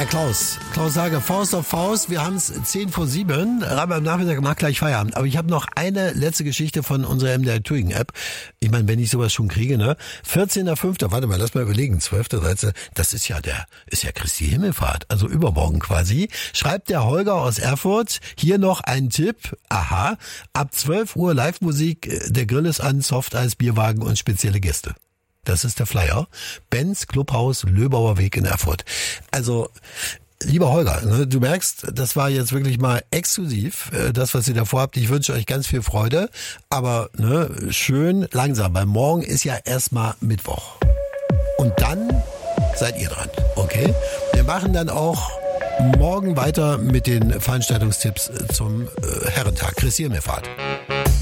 Der Klaus Sage, Faust auf Faust. Wir haben es 6:50. Am Nachmittag macht gleich Feierabend. Aber ich habe noch eine letzte Geschichte von unserer MDR Touring App. Ich meine, wenn ich sowas schon kriege, ne? 14.05. Warte mal, lass mal überlegen. 12., 13. Das ist ja Christi Himmelfahrt. Also übermorgen quasi. Schreibt der Holger aus Erfurt hier noch einen Tipp. Aha. Ab 12 Uhr Live-Musik. Der Grill ist an, Softeis, Bierwagen und spezielle Gäste. Das ist der Flyer. Benz Clubhaus, Löbauer Weg in Erfurt. Also, lieber Holger, ne, du merkst, das war jetzt wirklich mal exklusiv, das, was ihr da vorhabt. Ich wünsche euch ganz viel Freude, aber ne, schön langsam, weil morgen ist ja erstmal Mittwoch. Und dann seid ihr dran, okay? Wir machen dann auch morgen weiter mit den Veranstaltungstipps zum Herrentag. Christi Himmelfahrt.